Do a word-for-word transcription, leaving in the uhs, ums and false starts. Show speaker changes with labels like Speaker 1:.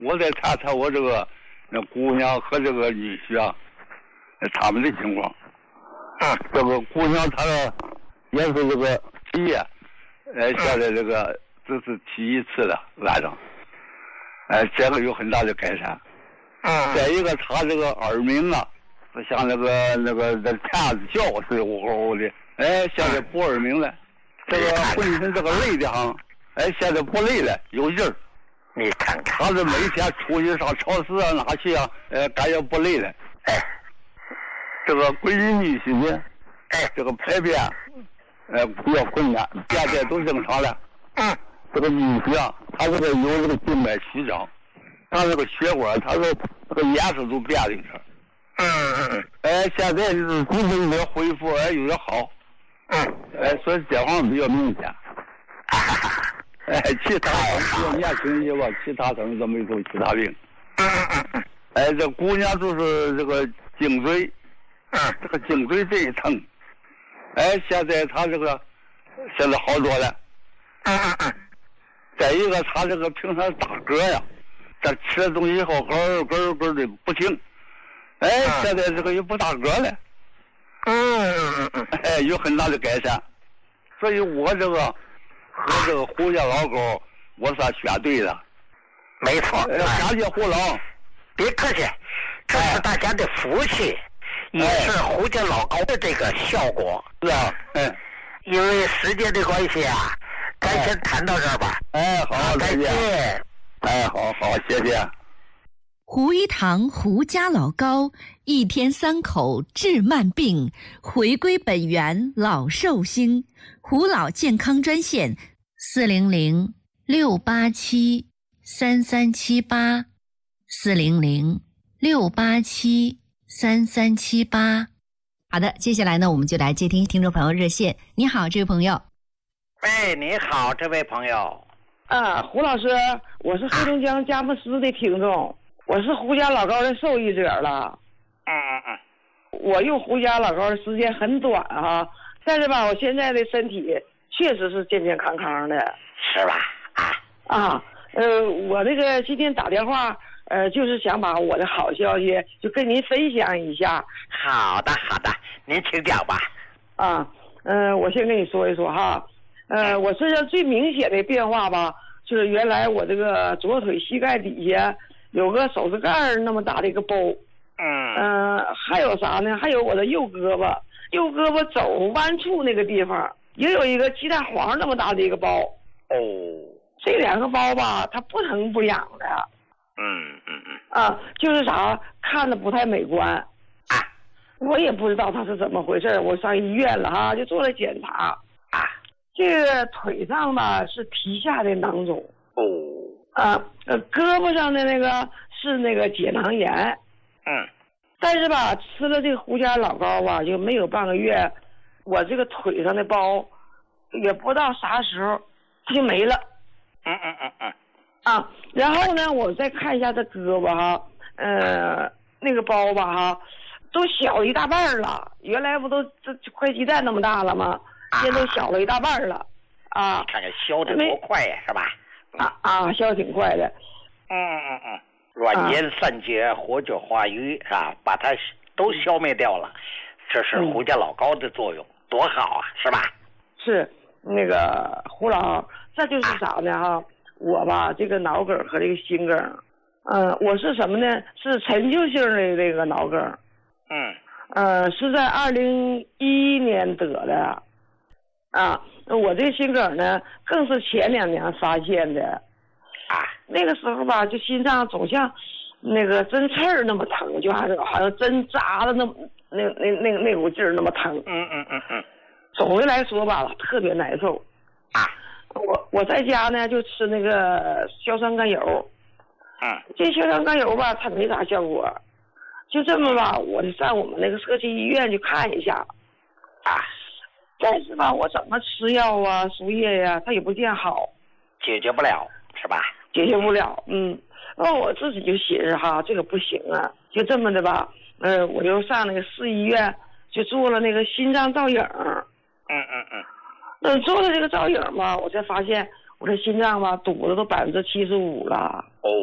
Speaker 1: 我再查查我这个那姑娘和这个女婿啊，他们的情况。
Speaker 2: 嗯，
Speaker 1: 这个姑娘她也是这个体液，呃，现在这个这是第一次的来着，哎，这个有很大的改善。
Speaker 2: 嗯，
Speaker 1: 再一个，她这个耳鸣啊，像那个那个那叉子叫似的，呜呼的，哎，现在不耳鸣了。这个浑身这个累的哈，哎，现在不累了，有劲儿。
Speaker 2: 你看看，
Speaker 1: 他是每天出去上超市啊哪去啊，呃，感觉不累了。
Speaker 2: 哎，
Speaker 1: 这个闺女婿呢，
Speaker 2: 哎，
Speaker 1: 这个排便，呃，比较困难，便便都正常了。
Speaker 2: 嗯，
Speaker 1: 这个女婿啊，他这个有这个静脉曲张，他这个血管，他说这个颜色都变了一点。
Speaker 2: 嗯嗯嗯，
Speaker 1: 哎，现在就是精神有点恢复，哎，有点好。
Speaker 2: 嗯，
Speaker 1: 哎，所以这方面比较明显。哎，其他省比较年轻些吧，其他省都没有其他病。
Speaker 2: 嗯嗯嗯，
Speaker 1: 哎，这姑娘就是这个颈椎，
Speaker 2: 嗯，
Speaker 1: 这个颈椎这一疼，哎，现在她这个现在好多了。
Speaker 2: 嗯嗯嗯，
Speaker 1: 再一个，她这个平常打嗝呀，这吃了东西以后咯咯咯的不停，哎，现在这个也不打嗝了。
Speaker 2: 嗯嗯嗯嗯，
Speaker 1: 哎，有很大的改善，所以我这个和这个胡家老狗，我算选对了。
Speaker 2: 没错。
Speaker 1: 哎，感谢胡老，
Speaker 2: 别客气，这是大家的福气，也是胡家老高的这个效果，
Speaker 1: 是吧？哎，
Speaker 2: 因为时间的关系啊，咱先谈到这儿吧。
Speaker 1: 哎，好，
Speaker 2: 再见。
Speaker 1: 哎，好好，谢谢。
Speaker 3: 胡一堂胡家老高，一天三口治慢病，回归本源老寿星。胡老健康专线四零零六八七三三七八四零零六八七三三七八。好的，接下来呢，我们就来接听听众朋友热线。你好，这位朋友。
Speaker 2: 哎，你好，这位朋友。
Speaker 4: 啊，胡老师，我是黑龙江佳木斯的听众。我是胡家老高的受益者了。
Speaker 2: 嗯嗯嗯，
Speaker 4: 我用胡家老高的时间很短啊，但是吧，我现在的身体确实是健健康康的。
Speaker 2: 是吧？啊
Speaker 4: 啊，呃，我那个今天打电话，呃，就是想把我的好消息就跟您分享一下。
Speaker 2: 好的好的，您请讲吧。
Speaker 4: 啊，呃，我先跟你说一说哈，呃，我身上最明显的变化吧，就是原来我这个左腿膝盖底下有个手指盖那么大的一个包。
Speaker 2: 嗯，
Speaker 4: 呃，还有啥呢？还有我的右胳膊，右胳膊肘弯处那个地方也有一个鸡蛋黄那么大的一个包。
Speaker 2: 哦，
Speaker 4: 这两个包吧，它不疼不痒的。
Speaker 2: 嗯嗯嗯，
Speaker 4: 啊，就是啥看着不太美观。
Speaker 2: 啊，
Speaker 4: 我也不知道它是怎么回事，我上医院了哈，就做了检查。
Speaker 2: 啊，
Speaker 4: 这个腿上吧是皮下的囊肿。
Speaker 2: 哦，
Speaker 4: 啊，呃，胳膊上的那个是那个结囊炎。
Speaker 2: 嗯，
Speaker 4: 但是吧，吃了这个胡家老膏吧，就没有半个月，我这个腿上的包也不知道啥时候它就没了。
Speaker 2: 嗯嗯嗯嗯，
Speaker 4: 啊，然后呢，我再看一下这胳膊哈，呃，那个包吧哈，都小一大半了。原来不都这块鸡蛋那么大了吗？现在都小了一大半了。啊，
Speaker 2: 看看消的多快呀，是吧？
Speaker 4: 啊啊，消挺快的。
Speaker 2: 嗯嗯嗯。软坚散结，活血化瘀啊，把它都消灭掉了，这是胡家老高的作用，多好啊，是吧？
Speaker 4: 是那个胡老，这就是啥呢哈？我吧，这个脑梗和这个心梗，嗯、呃，我是什么呢？是陈旧性的这个脑梗，
Speaker 2: 嗯，
Speaker 4: 呃，是在二零一一年得的，啊，我这个心梗呢，更是前两年发现的。
Speaker 2: 啊，
Speaker 4: 那个时候吧，就心脏总像那个针刺儿那么疼，就好像好像针扎的那那那那那股劲儿那么疼。
Speaker 2: 嗯嗯嗯嗯。
Speaker 4: 总的来说吧，特别难受。
Speaker 2: 啊，
Speaker 4: 我我在家呢就吃那个硝酸甘油。
Speaker 2: 嗯。
Speaker 4: 这硝酸甘油吧，它没啥效果。就这么吧，我就上我们那个社区医院去看一下。
Speaker 2: 啊。
Speaker 4: 但是吧，我怎么吃药啊、输液呀、啊，它也不见好。
Speaker 2: 解决不了，是吧？
Speaker 4: 解决不了，嗯，那我自己就寻思哈，这个不行啊，就这么的吧，呃，我就上那个市医院就做了那个心脏造影。
Speaker 2: 嗯嗯嗯。
Speaker 4: 那做了这个造影吧，我才发现我这心脏吧堵的都百分之七十五了。
Speaker 2: 哦。